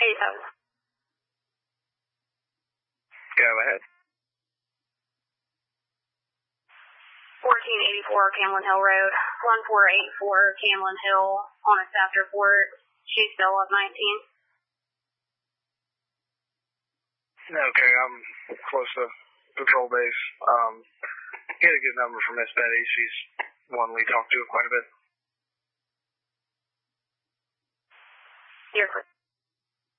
87. Go ahead. 1484 Camlin Hill Road, 1484 Camlin Hill on a staff report. She's still at 19. Okay, I'm close to patrol base. Get a good number from Miss Betty. She's one we talk to quite a bit. You're clear.